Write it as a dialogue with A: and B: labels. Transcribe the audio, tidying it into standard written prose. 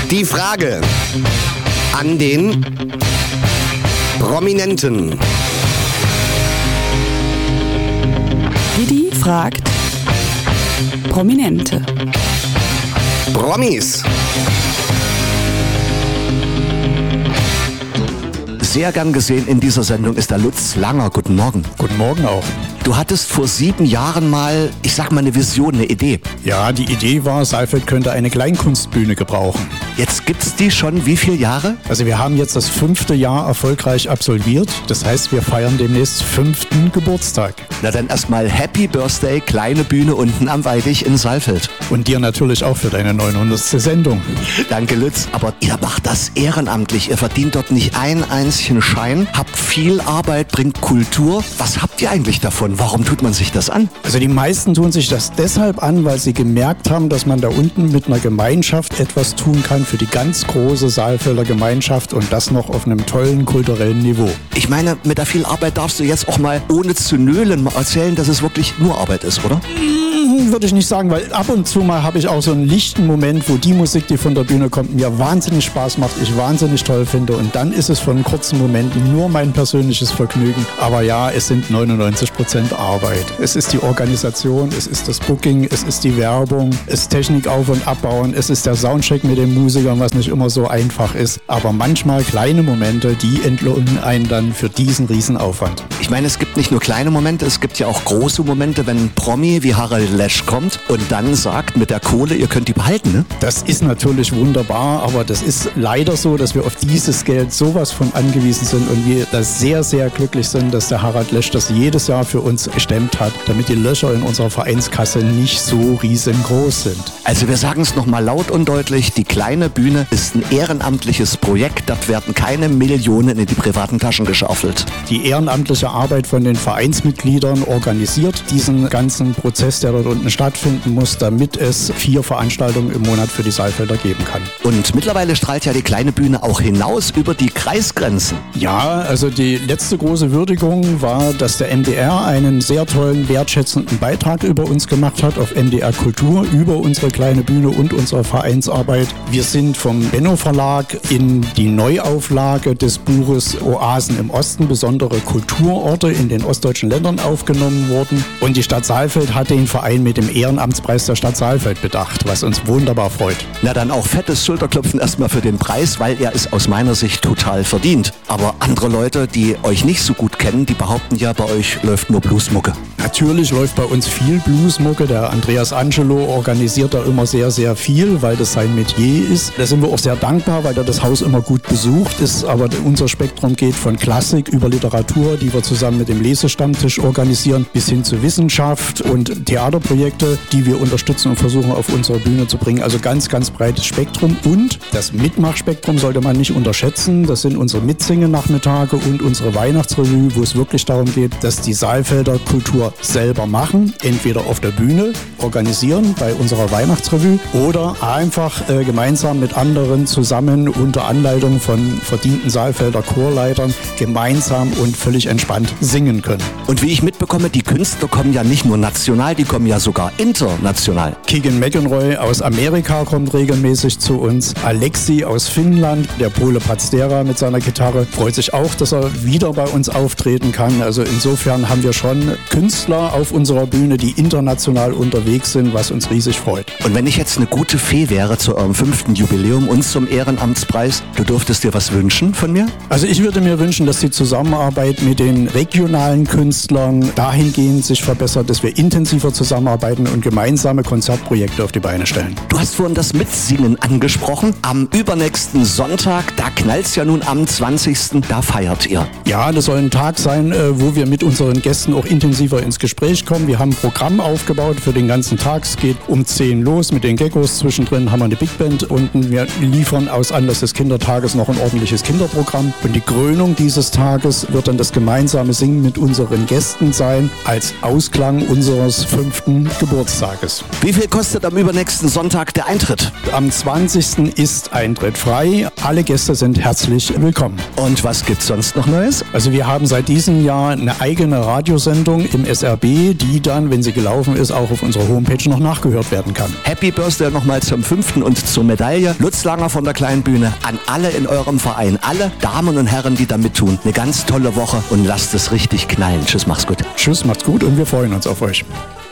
A: Die Frage an den Prominenten.
B: Didi fragt Prominente.
A: Promis. Sehr gern gesehen in dieser Sendung ist der Lutz Langer. Guten Morgen.
C: Guten Morgen auch.
A: Du hattest vor 7 Jahren mal, ich sag mal, eine Vision, eine Idee.
C: Ja, die Idee war, Saalfeld könnte eine Kleinkunstbühne gebrauchen.
A: Jetzt gibt's die schon wie viele Jahre?
C: Also wir haben jetzt das 5. Jahr erfolgreich absolviert. Das heißt, wir feiern demnächst 5. Geburtstag.
A: Na dann erstmal Happy Birthday, kleine Bühne unten am Weidich in Saalfeld.
C: Und dir natürlich auch für deine 900. Sendung.
A: Danke, Lutz. Aber ihr macht das ehrenamtlich. Ihr verdient dort nicht ein einzigen Schein, habt viel Arbeit, bringt Kultur. Was habt ihr eigentlich davon? Warum tut man sich das an?
C: Also die meisten tun sich das deshalb an, weil sie gemerkt haben, dass man da unten mit einer Gemeinschaft etwas tun kann für die ganz große Saalfelder Gemeinschaft und das noch auf einem tollen kulturellen Niveau.
A: Ich meine, mit der viel Arbeit darfst du jetzt auch mal ohne zu nölen mal erzählen, dass es wirklich nur Arbeit ist, oder?
C: Würde ich nicht sagen, weil ab und zu mal habe ich auch so einen lichten Moment, wo die Musik, die von der Bühne kommt, mir wahnsinnig Spaß macht, ich wahnsinnig toll finde und dann ist es von kurzen Momenten nur mein persönliches Vergnügen. Aber ja, es sind 99% Arbeit. Es ist die Organisation, es ist das Booking, es ist die Werbung, es ist Technik auf- und abbauen, es ist der Soundcheck mit den Musikern, was nicht immer so einfach ist. Aber manchmal kleine Momente, die entlohnen einen dann für diesen Riesenaufwand.
A: Ich meine, es gibt nicht nur kleine Momente, es gibt ja auch große Momente, wenn ein Promi wie Harald Lesch kommt und dann sagt mit der Kohle, ihr könnt die behalten, ne?
C: Das ist natürlich wunderbar, aber das ist leider so, dass wir auf dieses Geld sowas von angewiesen sind und wir da sehr, sehr glücklich sind, dass der Harald Lesch das jedes Jahr für uns gestemmt hat, damit die Löcher in unserer Vereinskasse nicht so riesengroß sind.
A: Also wir sagen es nochmal laut und deutlich, die kleine Bühne ist ein ehrenamtliches Projekt, dort werden keine Millionen in die privaten Taschen geschaufelt.
C: Die ehrenamtliche Arbeit von den Vereinsmitgliedern organisiert diesen ganzen Prozess, der dort unten stattfinden muss, damit es 4 Veranstaltungen im Monat für die Saalfelder geben kann.
A: Und mittlerweile strahlt ja die kleine Bühne auch hinaus über die Kreisgrenzen.
C: Ja, also die letzte große Würdigung war, dass der MDR einen sehr tollen, wertschätzenden Beitrag über uns gemacht hat auf MDR Kultur, über unsere kleine Bühne und unsere Vereinsarbeit. Wir sind vom Benno Verlag in die Neuauflage des Buches Oasen im Osten, besondere Kulturorte in den ostdeutschen Ländern aufgenommen worden. Und die Stadt Saalfeld hat den Verein mit dem Ehrenamtspreis der Stadt Saalfeld bedacht, was uns wunderbar freut.
A: Na dann auch fettes Schulterklopfen erstmal für den Preis, weil er ist aus meiner Sicht total verdient. Aber andere Leute, die euch nicht so gut kennen, die behaupten ja, bei euch läuft nur Bluesmucke.
C: Natürlich läuft bei uns viel Bluesmucke. Der Andreas Angelo organisiert da immer sehr, sehr viel, weil das sein Metier ist. Da sind wir auch sehr dankbar, weil da das Haus immer gut besucht ist. Aber unser Spektrum geht von Klassik über Literatur, die wir zusammen mit dem Lesestammtisch organisieren, bis hin zu Wissenschaft und Theaterprojekte, die wir unterstützen und versuchen auf unsere Bühne zu bringen. Also ganz, ganz breites Spektrum. Und das Mitmachspektrum sollte man nicht unterschätzen. Das sind unsere Mitsingen-Nachmittage und unsere Weihnachtsrevue, wo es wirklich darum geht, dass die Saalfelder Kultur selber machen, entweder auf der Bühne organisieren bei unserer Weihnachtsrevue oder einfach gemeinsam mit anderen zusammen unter Anleitung von verdienten Saalfelder Chorleitern gemeinsam und völlig entspannt singen können.
A: Und wie ich mitbekomme, die Künstler kommen ja nicht nur national, die kommen ja sogar international.
C: Keegan McEnroy aus Amerika kommt regelmäßig zu uns. Alexi aus Finnland, der Pole Paztera mit seiner Gitarre, freut sich auch, dass er wieder bei uns auftreten kann. Also insofern haben wir schon Künstler auf unserer Bühne, die international unterwegs sind, was uns riesig freut.
A: Und wenn ich jetzt eine gute Fee wäre zu eurem 5. Jubiläum und zum Ehrenamtspreis, du dürftest dir was wünschen von mir?
C: Also ich würde mir wünschen, dass die Zusammenarbeit mit den regionalen Künstlern dahingehend sich verbessert, dass wir intensiver zusammenarbeiten und gemeinsame Konzertprojekte auf die Beine stellen.
A: Du hast vorhin das Mitsingen angesprochen. Am übernächsten Sonntag, da knallt's ja nun am 20. Da feiert ihr.
C: Ja, das soll ein Tag sein, wo wir mit unseren Gästen auch intensiver ins Gespräch kommen. Wir haben ein Programm aufgebaut für den ganzen Tag. Es geht um 10 los mit den Geckos. Zwischendrin haben wir eine Big Band unten. Wir liefern aus Anlass des Kindertages noch ein ordentliches Kinderprogramm. Und die Krönung dieses Tages wird dann das gemeinsame Singen mit unseren Gästen sein, als Ausklang unseres 5. 20. Geburtstages.
A: Wie viel kostet am übernächsten Sonntag der Eintritt?
C: Am 20. ist Eintritt frei. Alle Gäste sind herzlich willkommen.
A: Und was gibt's sonst noch Neues?
C: Also wir haben seit diesem Jahr eine eigene Radiosendung im SRB, die dann, wenn sie gelaufen ist, auch auf unserer Homepage noch nachgehört werden kann.
A: Happy Birthday nochmal zum 5. und zur Medaille. Lutz Langer von der Kleinen Bühne. An alle in eurem Verein, alle Damen und Herren, die da mittun. Eine ganz tolle Woche und lasst es richtig knallen. Tschüss, mach's gut.
C: Tschüss, macht's gut und wir freuen uns auf euch.